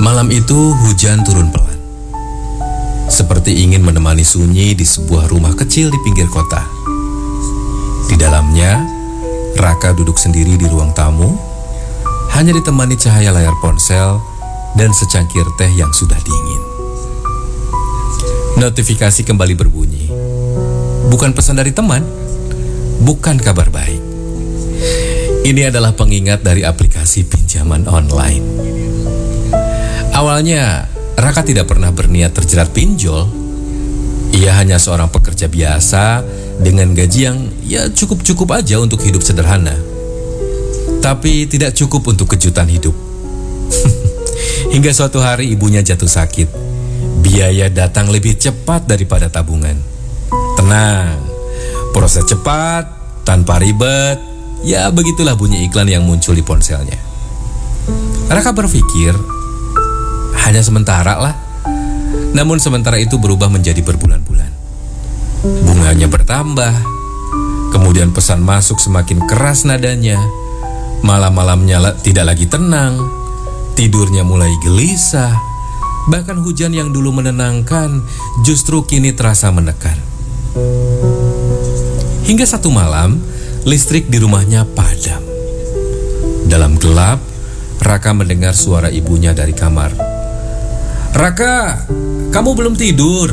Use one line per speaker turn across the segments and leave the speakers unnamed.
Malam itu hujan turun pelan, seperti ingin menemani sunyi di sebuah rumah kecil di pinggir kota. Di dalamnya, Raka duduk sendiri di ruang tamu, hanya ditemani cahaya layar ponsel dan secangkir teh yang sudah dingin. Notifikasi kembali berbunyi. Bukan pesan dari teman, bukan kabar baik. Ini adalah pengingat dari aplikasi pinjaman online. Awalnya, Raka tidak pernah berniat terjerat pinjol. Ia hanya seorang pekerja biasa dengan gaji yang cukup-cukup aja untuk hidup sederhana. Tapi tidak cukup untuk kejutan hidup. Hingga suatu hari ibunya jatuh sakit. Biaya datang lebih cepat daripada tabungan. Tenang, proses cepat, tanpa ribet. Ya begitulah bunyi iklan yang muncul di ponselnya. Raka berpikir, hanya sementara lah. Namun sementara itu berubah menjadi berbulan-bulan. Bunganya bertambah. Kemudian pesan masuk semakin keras nadanya. Malam-malamnya tidak lagi tenang. Tidurnya mulai gelisah. Bahkan hujan yang dulu menenangkan justru kini terasa menekan. Hingga satu malam, listrik di rumahnya padam. Dalam gelap, Raka mendengar suara ibunya dari kamar. "Raka, kamu belum tidur?"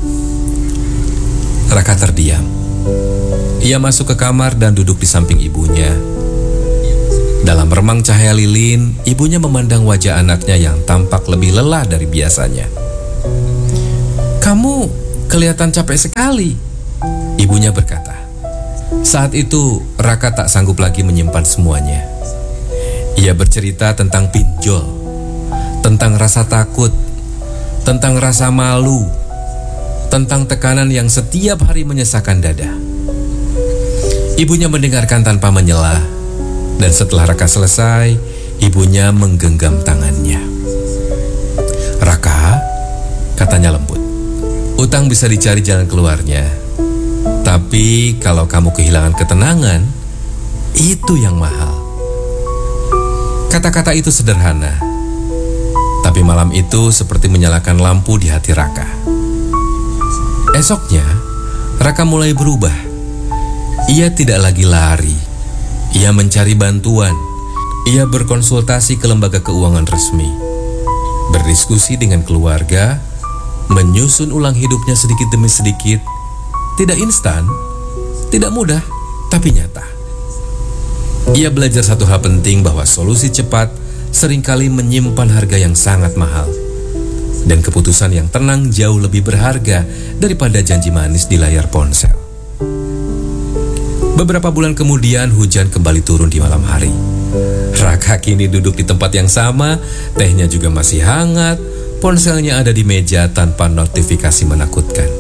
Raka terdiam. Ia masuk ke kamar dan duduk di samping ibunya. Dalam remang cahaya lilin, ibunya memandang wajah anaknya yang tampak lebih lelah dari biasanya. "Kamu kelihatan capek sekali," ibunya berkata. Saat itu, Raka tak sanggup lagi menyimpan semuanya. Ia bercerita tentang pinjol, tentang rasa takut, tentang rasa malu, tentang tekanan yang setiap hari menyesakkan dada. Ibunya mendengarkan tanpa menyela, dan setelah Raka selesai, ibunya menggenggam tangannya. "Raka," katanya lembut, "utang bisa dicari jalan keluarnya. Tapi kalau kamu kehilangan ketenangan, itu yang mahal." Kata-kata itu sederhana, tapi malam itu seperti menyalakan lampu di hati Raka. Esoknya, Raka mulai berubah. Ia tidak lagi lari. Ia mencari bantuan. Ia berkonsultasi ke lembaga keuangan resmi, berdiskusi dengan keluarga, menyusun ulang hidupnya sedikit demi sedikit. Tidak instan, tidak mudah, tapi nyata. Ia belajar satu hal penting, bahwa solusi cepat seringkali menyimpan harga yang sangat mahal. Dan keputusan yang tenang jauh lebih berharga daripada janji manis di layar ponsel. Beberapa bulan kemudian hujan kembali turun di malam hari. Raka kini duduk di tempat yang sama, tehnya juga masih hangat, ponselnya ada di meja tanpa notifikasi menakutkan.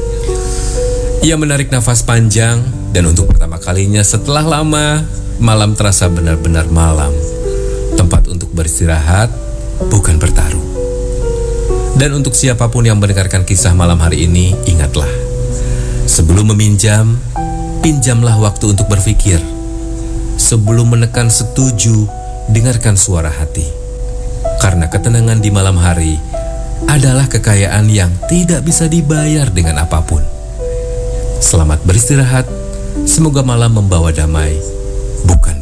Ia menarik nafas panjang, dan untuk pertama kalinya setelah lama, malam terasa benar-benar malam. Tempat untuk beristirahat, bukan bertarung. Dan untuk siapapun yang mendengarkan kisah malam hari ini, ingatlah, sebelum meminjam, pinjamlah waktu untuk berpikir. Sebelum menekan setuju, dengarkan suara hati. Karena ketenangan di malam hari adalah kekayaan yang tidak bisa dibayar dengan apapun. Selamat beristirahat, semoga malam membawa damai, bukan